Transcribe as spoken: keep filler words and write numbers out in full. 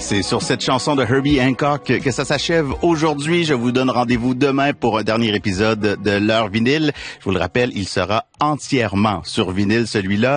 C'est sur cette chanson de Herbie Hancock que ça s'achève aujourd'hui. Je vous donne rendez-vous demain pour un dernier épisode de l'heure vinyle. Je vous le rappelle, il sera entièrement sur vinyle, celui-là.